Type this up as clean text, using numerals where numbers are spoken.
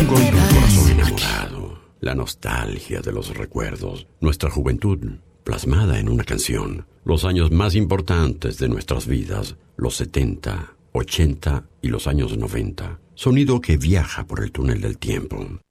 golpe al corazón enamorado, la nostalgia de los recuerdos, nuestra juventud plasmada en una canción, los años más importantes de nuestras vidas, los 70, 80 y los años 90. Sonido que viaja por el túnel del tiempo.